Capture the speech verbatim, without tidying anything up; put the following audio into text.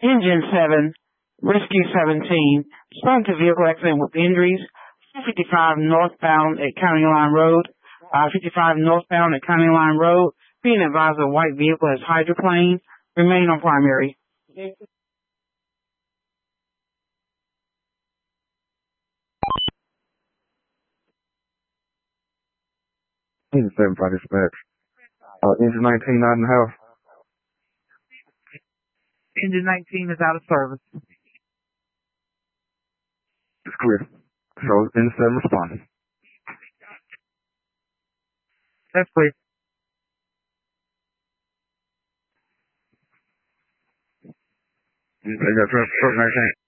Engine seven, Rescue seventeen, respond to vehicle accident with injuries, five fifty-five northbound at County Line Road, five fifty-five northbound at County Line Road, being advised a white vehicle has hydroplaned, remain on primary. Engine seven, by dispatch. Uh, engine nineteen not in the house. Engine nineteen is out of service. It's clear. So, engine seven responding. That's clear. They got truck nineteen.